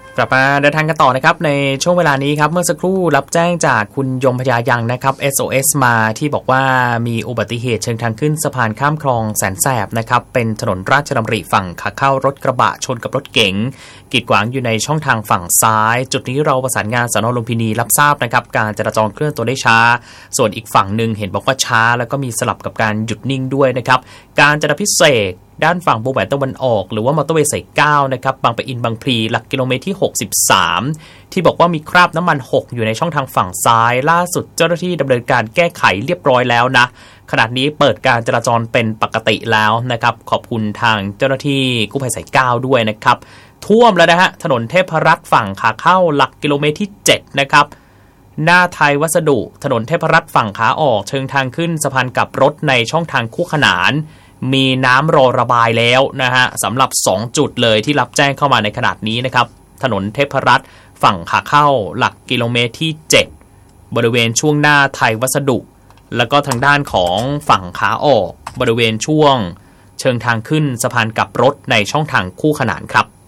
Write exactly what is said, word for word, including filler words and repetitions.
กลับมาเดินทางกันต่อนะครับในช่วงเวลานี้ครับเมื่อสักครู่รับแจ้งจากคุณยมพยายังนะครับ เอส โอ เอส มาที่บอกว่ามีอุบัติเหตุเชิงทางขึ้นสะพานข้ามคลองแสนแสบนะครับเป็นถนนราชดำริฝั่งขาเข้ารถกระบะชนกับรถเก๋งกีดขวางอยู่ในช่องทางฝั่งซ้ายจุดนี้เราประสานงานสน.ลุมพินีรับทราบนะครับการจราจรเคลื่อนตัวได้ช้าส่วนอีกฝั่งหนึ่งเห็นบอกว่าช้าแล้วก็มีสลับกับการหยุดนิ่งด้วยนะครับการจราพิเศษด้านฝั่งวงแหวนตะวันออกหรือว่ามอเตอร์เวย์สายเก้านะครับบางปะอินบางพลีหลักกิโลเมตรที่หกสิบสามที่บอกว่ามีคราบน้ำมันหกอยู่ในช่องทางฝั่งซ้ายล่าสุดเจ้าหน้าที่ดำเนินการแก้ไขเรียบร้อยแล้วนะขณะนี้เปิดการจราจรเป็นปกติแล้วนะครับขอบคุณทางเจ้าหน้าที่กู้ภัยสายเก้าด้วยนะครับท่วมแล้วนะฮะถนนเทพรัตน์ฝั่งขาเข้าหลักกิโลเมตรที่เจ็ดนะครับหน้าไทยวัสดุถนนเทพรัตน์ฝั่งขาออกเชิงทางขึ้นสะพานกลับรถในช่องทางคู่ขนานมีน้ำรอระบายแล้วนะฮะสำหรับสองจุดเลยที่รับแจ้งเข้ามาในขณะนี้นะครับถนนเทพรัตน์ฝั่งขาเข้าหลักกิโลเมตรที่เจ็ดบริเวณช่วงหน้าไทยวัสดุแล้วก็ทางด้านของฝั่งขาออกบริเวณช่วงเชิงทางขึ้นสะพานกลับรถในช่องทางคู่ขนานครับ